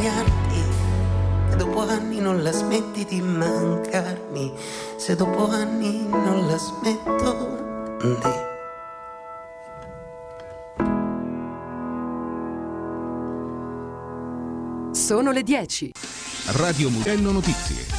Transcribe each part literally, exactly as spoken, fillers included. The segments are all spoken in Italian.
sognarti, che dopo anni non la smetti di mancarmi, se dopo anni non la smetto di... Sono le dieci. Radio Mugello Notizie.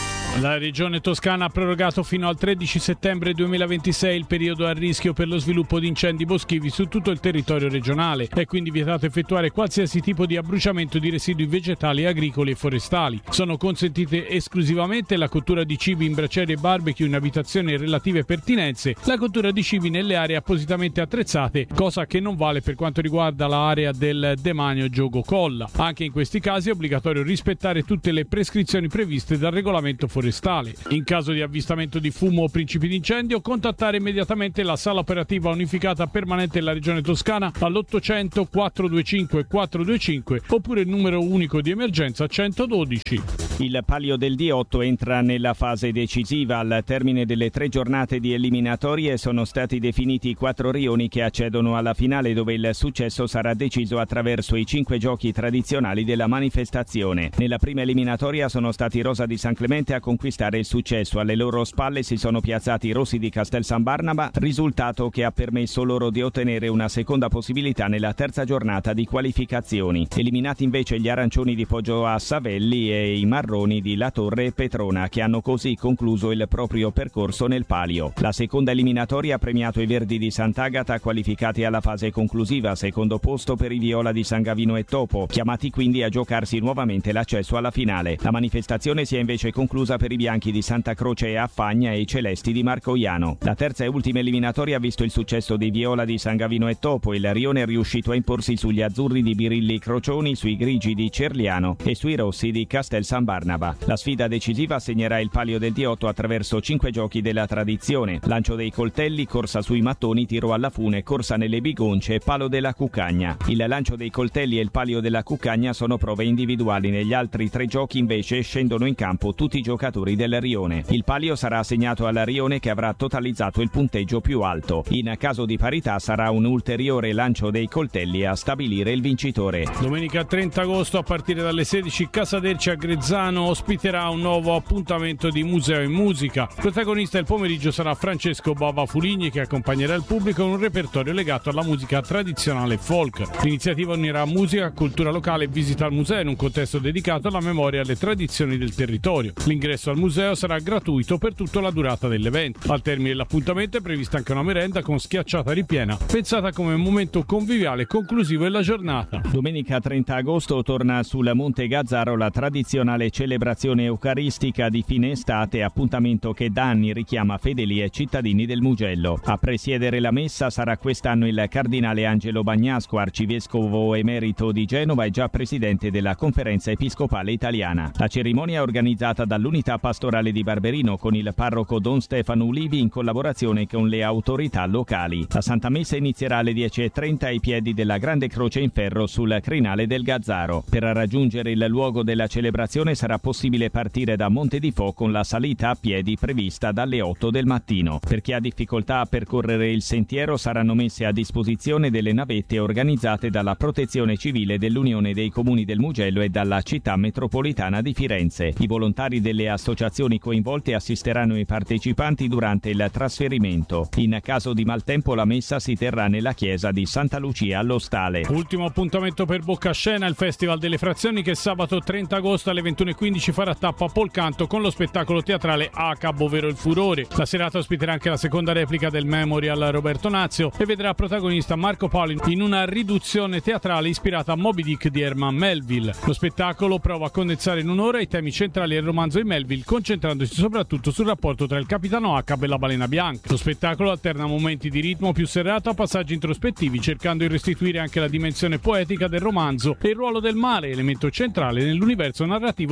La regione toscana ha prorogato fino al tredici settembre duemilaventisei il periodo a rischio per lo sviluppo di incendi boschivi su tutto il territorio regionale. È quindi vietato effettuare qualsiasi tipo di abbruciamento di residui vegetali, agricoli e forestali. Sono consentite esclusivamente la cottura di cibi in braciere e barbecue in abitazioni e relative pertinenze, la cottura di cibi nelle aree appositamente attrezzate, cosa che non vale per quanto riguarda l'area del demanio Giogo Colla. Anche in questi casi è obbligatorio rispettare tutte le prescrizioni previste dal regolamento forestale. In caso di avvistamento di fumo o principi di incendio, contattare immediatamente la sala operativa unificata permanente della regione toscana all'ottocento quattrocentoventicinque quattrocentoventicinque oppure il numero unico di emergenza centododici. Il Palio del D otto entra nella fase decisiva. Al termine delle tre giornate di eliminatorie sono stati definiti quattro rioni che accedono alla finale, dove il successo sarà deciso attraverso i cinque giochi tradizionali della manifestazione. Nella prima eliminatoria sono stati Rosa di San Clemente a conquistare il successo. Alle loro spalle si sono piazzati i Rossi di Castel San Barnaba, risultato che ha permesso loro di ottenere una seconda possibilità nella terza giornata di qualificazioni. Eliminati invece gli arancioni di Poggio a Savelli e i marroni di La Torre e Petrona, che hanno così concluso il proprio percorso nel palio. La seconda eliminatoria ha premiato i verdi di Sant'Agata, qualificati alla fase conclusiva, secondo posto per i viola di San Gavino e Topo, chiamati quindi a giocarsi nuovamente l'accesso alla finale. La manifestazione si è invece conclusa per i bianchi di Santa Croce e Affagna e i celesti di Marcoiano. La terza e ultima eliminatoria ha visto il successo dei viola di San Gavino e Topo. Il rione è riuscito a imporsi sugli azzurri di Birilli Crocioni, sui grigi di Cerliano e sui rossi di Castel San Barnaba. La sfida decisiva segnerà il Palio del D otto attraverso cinque giochi della tradizione: lancio dei coltelli, corsa sui mattoni, tiro alla fune, corsa nelle bigonce e palo della cuccagna. Il lancio dei coltelli e il palio della cuccagna sono prove individuali. Negli altri tre giochi invece scendono in campo tutti i giocatori del rione. Il palio sarà assegnato al rione che avrà totalizzato il punteggio più alto. In caso di parità sarà un ulteriore lancio dei coltelli a stabilire il vincitore. Domenica trenta agosto a partire dalle sedici Casaderci a Grezzano ospiterà un nuovo appuntamento di Museo in Musica. Protagonista del pomeriggio sarà Francesco Bava Fuligni, che accompagnerà il pubblico in un repertorio legato alla musica tradizionale e folk. L'iniziativa unirà musica, cultura locale e visita al museo in un contesto dedicato alla memoria e alle tradizioni del territorio. L'ingresso al museo sarà gratuito per tutta la durata dell'evento. Al termine dell'appuntamento è prevista anche una merenda con schiacciata ripiena, pensata come momento conviviale conclusivo della giornata. Domenica trenta agosto torna sul Monte Gazzaro la tradizionale celebrazione eucaristica di fine estate, appuntamento che da anni richiama fedeli e cittadini del Mugello. A presiedere la messa sarà quest'anno il cardinale Angelo Bagnasco, arcivescovo emerito di Genova e già presidente della Conferenza Episcopale Italiana. La cerimonia è organizzata dall'Unità Pastorale di Barberino con il parroco Don Stefano Ulivi in collaborazione con le autorità locali. La Santa Messa inizierà alle dieci e trenta ai piedi della Grande Croce in Ferro sul crinale del Gazzaro. Per raggiungere il luogo della celebrazione sarà possibile partire da Monte di Fo con la salita a piedi prevista dalle otto del mattino. Per chi ha difficoltà a percorrere il sentiero saranno messe a disposizione delle navette organizzate dalla Protezione Civile dell'Unione dei Comuni del Mugello e dalla Città Metropolitana di Firenze. I volontari delle associazioni coinvolte assisteranno i partecipanti durante il trasferimento. In caso di maltempo la messa si terrà nella chiesa di Santa Lucia allo Stale. Ultimo appuntamento per Boccascena, il Festival delle Frazioni, che sabato trenta agosto alle ventuno e quindici farà tappa a Polcanto con lo spettacolo teatrale Acab, ovvero il furore. La serata ospiterà anche la seconda replica del Memorial Roberto Nazio e vedrà protagonista Marco Polo in una riduzione teatrale ispirata a Moby Dick di Herman Melville. Lo spettacolo prova a condensare in un'ora i temi centrali del romanzo di Melville, concentrandosi soprattutto sul rapporto tra il capitano Acab e la balena bianca. Lo spettacolo alterna momenti di ritmo più serrato a passaggi introspettivi, cercando di restituire anche la dimensione poetica del romanzo e il ruolo del mare, elemento centrale nell'universo narrativo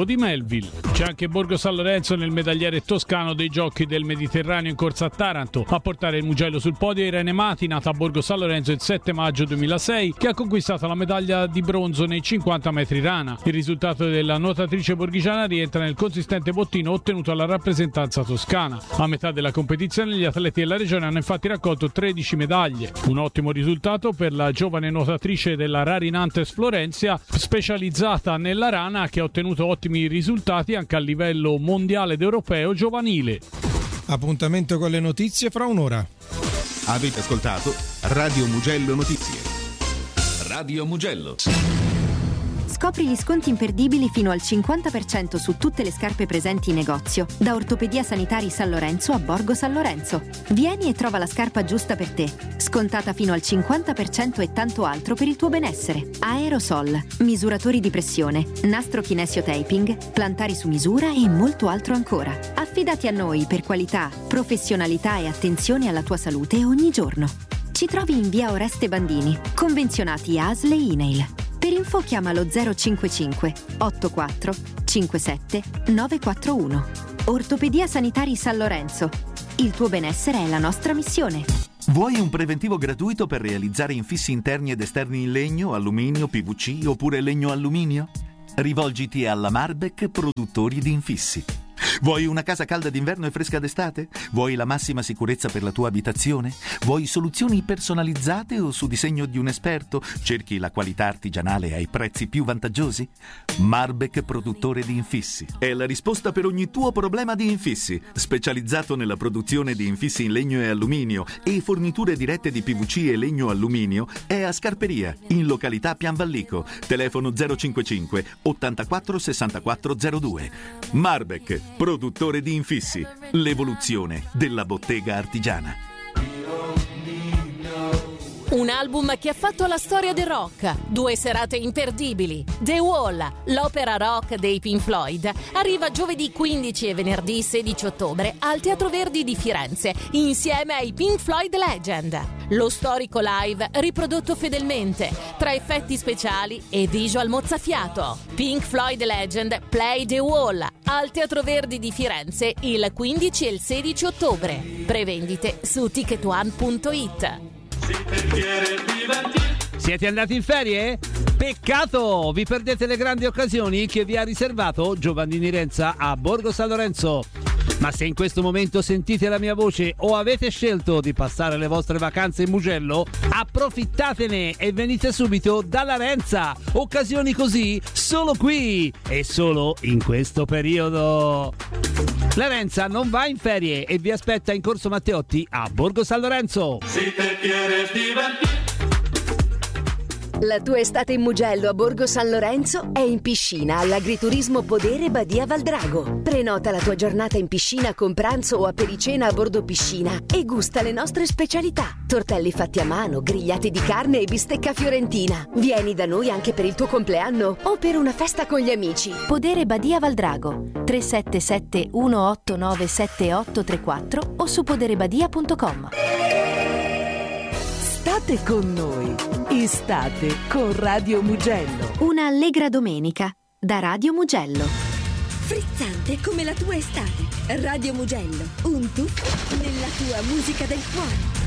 di Melville. C'è anche Borgo San Lorenzo nel medagliere toscano dei Giochi del Mediterraneo in corsa a Taranto. A portare il Mugello sul podio è Irene Mati, nata a Borgo San Lorenzo il sette maggio duemilasei, che ha conquistato la medaglia di bronzo nei cinquanta metri rana. Il risultato della nuotatrice borghigiana rientra nel consistente bottino ottenuto alla rappresentanza toscana. A metà della competizione gli atleti della regione hanno infatti raccolto tredici medaglie. Un ottimo risultato per la giovane nuotatrice della Rari Nantes Florencia, specializzata nella rana, che ha ottenuto ottimi risultati anche a livello mondiale ed europeo giovanile. Appuntamento con le notizie fra un'ora. Avete ascoltato Radio Mugello Notizie. Radio Mugello. Scopri gli sconti imperdibili fino al cinquanta per cento su tutte le scarpe presenti in negozio da Ortopedia Sanitari San Lorenzo a Borgo San Lorenzo. Vieni e trova la scarpa giusta per te, scontata fino al cinquanta per cento e tanto altro per il tuo benessere. Aerosol, misuratori di pressione, nastro kinesio taping, plantari su misura e molto altro ancora. Affidati a noi per qualità, professionalità e attenzione alla tua salute ogni giorno. Ci trovi in via Oreste Bandini, convenzionati A S L e INAIL. Per info chiamalo zero cinquantacinque ottantaquattro cinquantasette novecentoquarantuno. Ortopedia Sanitari San Lorenzo. Il tuo benessere è la nostra missione. Vuoi un preventivo gratuito per realizzare infissi interni ed esterni in legno, alluminio, P V C oppure legno-alluminio? Rivolgiti alla Marbek Produttori di Infissi. Vuoi una casa calda d'inverno e fresca d'estate? Vuoi la massima sicurezza per la tua abitazione? Vuoi soluzioni personalizzate o su disegno di un esperto? Cerchi la qualità artigianale ai prezzi più vantaggiosi? Marbek Produttore di Infissi è la risposta per ogni tuo problema di infissi. Specializzato nella produzione di infissi in legno e alluminio e forniture dirette di P V C e legno-alluminio, è a Scarperia, in località Pianvallico. Telefono zero cinquantacinque ottantaquattro sessantaquattro zero due. Marbek Produttore di Infissi, l'evoluzione della bottega artigiana. Un album che ha fatto la storia del rock, due serate imperdibili. The Wall, l'opera rock dei Pink Floyd, arriva giovedì quindici e venerdì sedici ottobre al Teatro Verdi di Firenze, insieme ai Pink Floyd Legend. Lo storico live riprodotto fedelmente, tra effetti speciali e visual mozzafiato. Pink Floyd Legend Play The Wall, al Teatro Verdi di Firenze il quindici e il sedici ottobre. Prevendite su ticket one punto it. Siete andati in ferie? Peccato! Vi perdete le grandi occasioni che vi ha riservato Giovannini Renza a Borgo San Lorenzo. Ma se in questo momento sentite la mia voce o avete scelto di passare le vostre vacanze in Mugello, approfittatene e venite subito dalla Renza. Occasioni così solo qui e solo in questo periodo. La Renza non va in ferie e vi aspetta in Corso Matteotti a Borgo San Lorenzo. La tua estate in Mugello a Borgo San Lorenzo è in piscina all'Agriturismo Podere Badia Valdrago. Prenota la tua giornata in piscina con pranzo o apericena a bordo piscina e gusta le nostre specialità. Tortelli fatti a mano, grigliati di carne e bistecca fiorentina. Vieni da noi anche per il tuo compleanno o per una festa con gli amici. Podere Badia Valdrago tre sette sette uno otto nove sette otto tre quattro o su poderebadia punto com. State con noi, estate con Radio Mugello. Una allegra domenica da Radio Mugello. Frizzante come la tua estate. Radio Mugello, un tuffo nella tua musica del cuore.